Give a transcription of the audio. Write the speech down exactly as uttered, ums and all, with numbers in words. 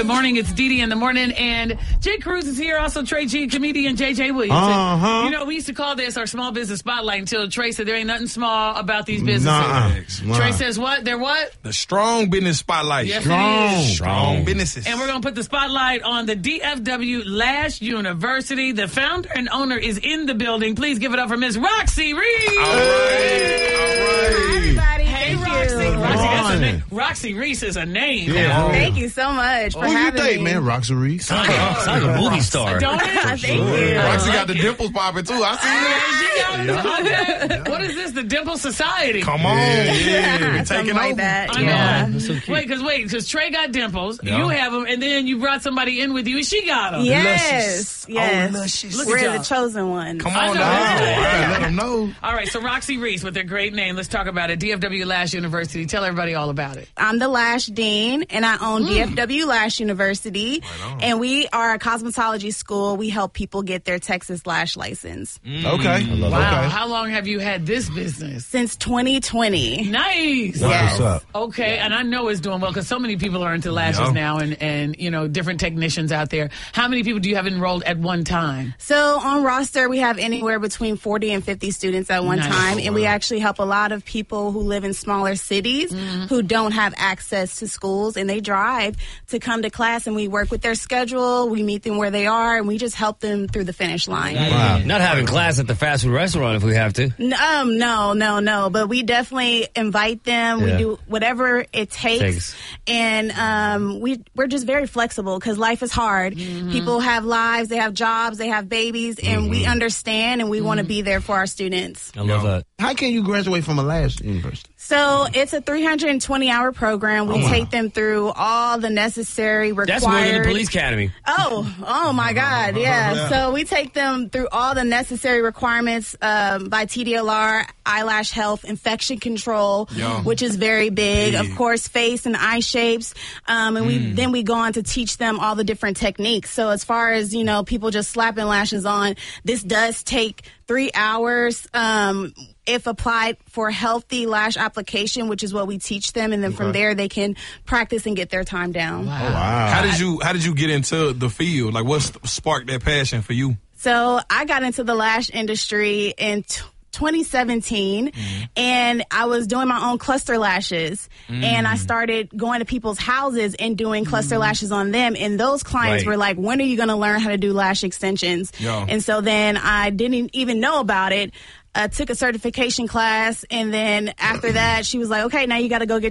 Good morning. It's Dee Dee in the morning, and Jay Cruz is here. Also, Trey G, comedian J J Williams. Uh-huh. You know, we used to call this our small business spotlight until Trey said there ain't nothing small about these businesses. Nuh-uh. Trey Nah. says what? They're what? The strong business spotlight. Yes, Strong. it is. Strong businesses. And we're going to put the spotlight on the D F W Lash University. The founder and owner is in the building. Please give it up for Miss Roxy Reese. All right. All right. Hi, everybody. Hey, Thank Roxy. you. Roxy, that's a morning. name. Roxy Reese is a name. Yeah. now. Thank you so much for Who you having think, me. man? Roxy Reese. Sound like a movie star. Don't it? Thank you. Roxy got the dimples popping too. I see Yeah, she got it. Okay. What is this? The Dimple Society. it. Come on. Yeah. We Something taking like over. that. I Yeah. know. That's so cute. Wait, because wait, because Trey got dimples, Yeah. you have them, and then you brought somebody in with you, and she got them. Yes. Yes. Oh, luscious. Look at We're y'all. the chosen ones. Come I on know. now. Yeah. I gotta let them know. All right, so Roxy Reese with their great name. Let's talk about it. D F W Lash University. Tell everybody all about it. I'm the Lash Dean, and I own D F W Lash University. on. And we are a cosmetology school. We help people get their Texas Lash license. Okay. Wow. Okay. How long have you had this business? Since twenty twenty. Nice. That's Yes. what's up. Okay, and I know it's doing well because so many people are into lashes Yeah. now, and, and you know different technicians out there. How many people do you have enrolled at one time? So on roster, we have anywhere between forty and fifty students at one Nice. time. And we actually help a lot of people who live in smaller cities who don't have access to schools, and they drive to come to class, and we work with their schedule. We meet them where they are, and we just help them through the finish line. Wow. Not having class at the fast food restaurant if we have to. N- Um, no, no, no. But we definitely invite them. Yeah. We do whatever it takes, Takes. and um, we we're just very flexible because life is hard. People have lives, they have jobs, they have babies, and we understand, and we want to be there for our students. I love that. How can you graduate from a Lash University? So it's a three hundred twenty hour program. We Oh, wow. take them through all the necessary required. That's more than the police academy. Oh, oh my God, yeah. So we take them through all the necessary requirements um, by T D L R, eyelash health, infection control, Yeah. which is very big. Big. Of course, face and eye shapes, um, and we then we go on to teach them all the different techniques. So as far as you know, people just slapping lashes on, this does take three hours. Um, if applied for healthy lash application, which is what we teach them, and then from there they can practice and get their time down. Oh, wow. How did you How did you get into the field? Like, what sparked that passion for you? So I got into the lash industry in t- twenty seventeen, and I was doing my own cluster lashes, and I started going to people's houses and doing cluster lashes on them, and those clients Right. were like, when are you going to learn how to do lash extensions? Yeah. And so then I didn't even know about it. Uh, took a certification class, and then after that, she was like, okay, now you got to go get